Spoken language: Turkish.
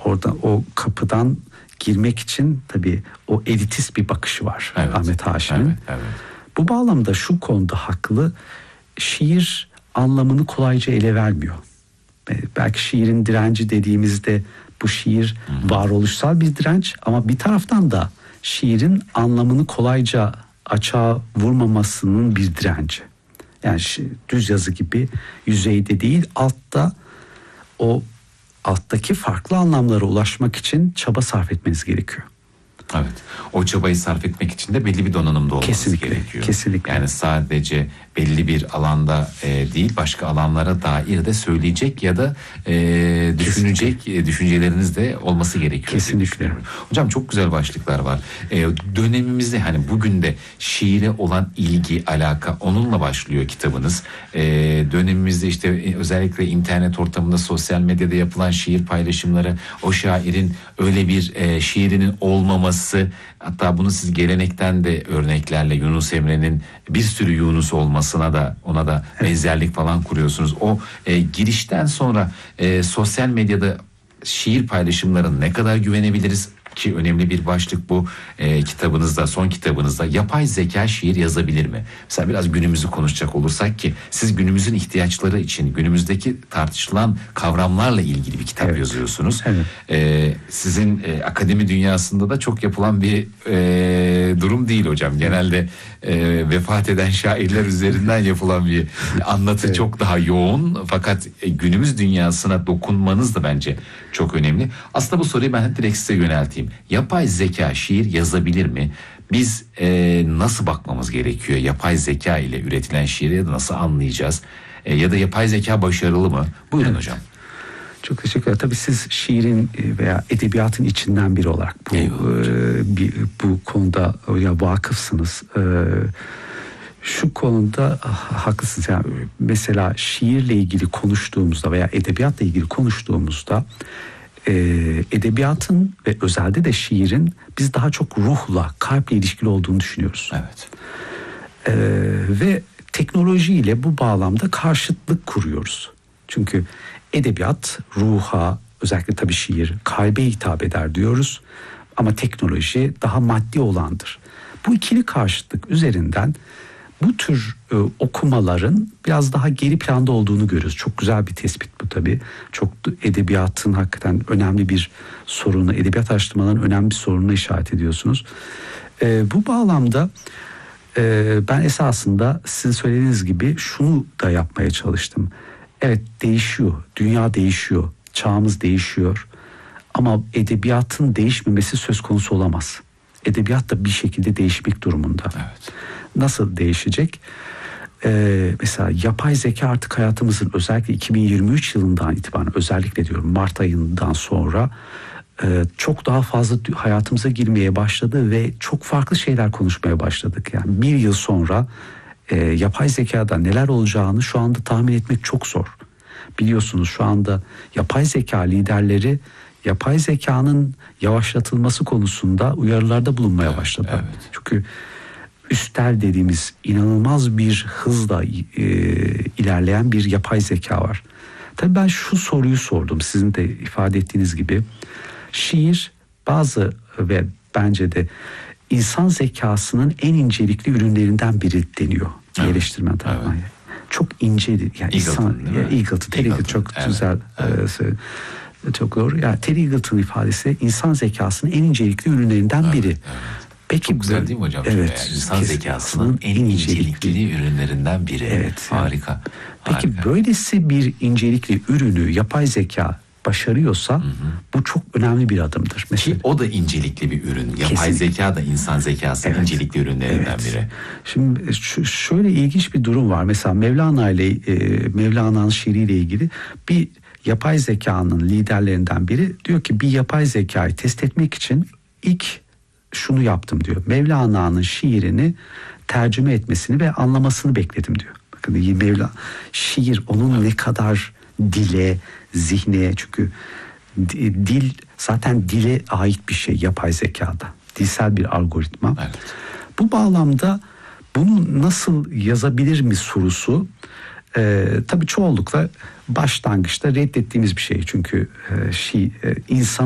oradan, o kapıdan girmek için tabii o elitist bir bakışı var Ahmet Haşim'in. Bu bağlamda şu konuda haklı. Şiir anlamını kolayca ele vermiyor. Belki şiirin direnci dediğimizde bu şiir varoluşsal bir direnç, ama bir taraftan da şiirin anlamını kolayca açığa vurmamasının bir direnci. Yani düz yazı gibi yüzeyde değil, alttaki farklı anlamlara ulaşmak için çaba sarf etmeniz gerekiyor. Evet. O çabayı sarf etmek için de belli bir donanımda olması gerekiyor. Kesinlikle. Yani sadece belli bir alanda değil, başka alanlara dair de söyleyecek ya da düşünecek düşünceleriniz de olması gerekiyor. Kesinlikle. Hocam çok güzel başlıklar var. Dönemimizde, hani bugün de şiire olan ilgi, alaka, onunla başlıyor kitabınız. Dönemimizde işte özellikle internet ortamında, sosyal medyada yapılan şiir paylaşımları, o şairin öyle bir şiirinin olmaması, hatta bunu siz gelenekten de örneklerle, Yunus Emre'nin bir sürü Yunus olmasına da, ona da benzerlik falan kuruyorsunuz. O girişten sonra sosyal medyada şiir paylaşımlarına ne kadar güvenebiliriz? Ki önemli bir başlık bu kitabınızda, son kitabınızda. Yapay zeka şiir yazabilir mi? Mesela biraz günümüzü konuşacak olursak, ki siz günümüzün ihtiyaçları için, günümüzdeki tartışılan kavramlarla ilgili bir kitap yazıyorsunuz. Sizin akademi dünyasında da çok yapılan bir durum değil hocam. Genelde vefat eden şairler üzerinden yapılan bir anlatı çok daha yoğun. Fakat günümüz dünyasına dokunmanız da bence çok önemli. Aslında bu soruyu ben direkt size yönelteyim. Yapay zeka şiir yazabilir mi? Biz nasıl bakmamız gerekiyor? Yapay zeka ile üretilen şiiri ya da nasıl anlayacağız? Ya da yapay zeka başarılı mı? Buyurun hocam. Çok teşekkür ederim. Tabii siz şiirin veya edebiyatın içinden biri olarak bu konuda vakıfsınız. Şu konuda haklısınız. Yani mesela şiirle ilgili konuştuğumuzda veya edebiyatla ilgili konuştuğumuzda edebiyatın ve özelde de şiirin biz daha çok ruhla, kalple ilişkili olduğunu düşünüyoruz. Evet. Ve teknolojiyle bu bağlamda karşıtlık kuruyoruz. Çünkü edebiyat ruha, özellikle tabii şiir kalbe hitap eder diyoruz. Ama teknoloji daha maddi olandır. Bu ikili karşıtlık üzerinden bu tür okumaların biraz daha geri planda olduğunu görüyoruz. Çok güzel bir tespit bu tabii. Çok edebiyatın hakikaten önemli bir sorunu, edebiyat araştırmalarının önemli bir sorununa işaret ediyorsunuz. Bu bağlamda ben esasında sizin söylediğiniz gibi şunu da yapmaya çalıştım. Evet, değişiyor, dünya değişiyor, çağımız değişiyor. Ama edebiyatın değişmemesi söz konusu olamaz. Edebiyat da bir şekilde değişmek durumunda. Evet. Nasıl değişecek? Mesela yapay zeka artık hayatımızın, özellikle 2023 yılından itibaren, özellikle diyorum Mart ayından sonra çok daha fazla hayatımıza girmeye başladı ve çok farklı şeyler konuşmaya başladık. Yani bir yıl sonra yapay zekada neler olacağını şu anda tahmin etmek çok zor. Biliyorsunuz şu anda yapay zeka liderleri yapay zekanın yavaşlatılması konusunda uyarılarda bulunmaya başladı. Evet. Çünkü üstel dediğimiz inanılmaz bir hızla ilerleyen bir yapay zeka var. Tabii ben şu soruyu sordum, sizin de ifade ettiğiniz gibi. Şiir bazı ve bence de insan zekasının en incelikli ürünlerinden biri deniyor. Evet. Eleştirmen tarafından. Evet. Çok incedir. Yani Eagleton çok güzel. Çok doğru. Yani Terry Eagleton ifadesi insan zekasının en incelikli ürünlerinden biri. Evet. Peki, çok güzel değil mi hocam? Evet. Yani insan zekasının en incelikli ürünlerinden biri. Evet. Harika. Peki böylesi bir incelikli ürünü yapay zeka başarıyorsa bu çok önemli bir adımdır. Mesela, ki o da incelikli bir ürün. Yapay zeka da insan zekasının incelikli ürünlerinden biri. Şimdi şöyle ilginç bir durum var. Mesela Mevlana'nın şiiriyle ilgili bir yapay zekanın liderlerinden biri diyor ki bir yapay zekayı test etmek için ilk şunu yaptım diyor. Mevlana'nın şiirini tercüme etmesini ve anlamasını bekledim diyor. Bakın şiir onun ne kadar dile, zihne, çünkü dil zaten dile ait bir şey yapay zekada. Dilsel bir algoritma. Evet. Bu bağlamda bunu nasıl yazabilir mi sorusu tabii çoğunlukla başlangıçta reddettiğimiz bir şey. Çünkü insan